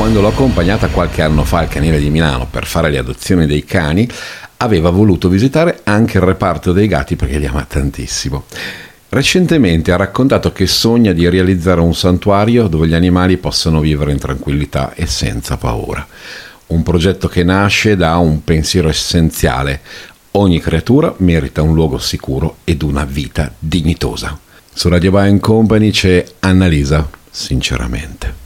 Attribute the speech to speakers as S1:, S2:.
S1: quando l'ho accompagnata qualche anno fa al canile di Milano per fare le adozioni dei cani, aveva voluto visitare anche il reparto dei gatti perché li ama tantissimo. Recentemente ha raccontato che sogna di realizzare un santuario dove gli animali possano vivere in tranquillità e senza paura. Un progetto che nasce da un pensiero essenziale: ogni creatura merita un luogo sicuro ed una vita dignitosa. Su Radio Bye & Company c'è Annalisa, sinceramente.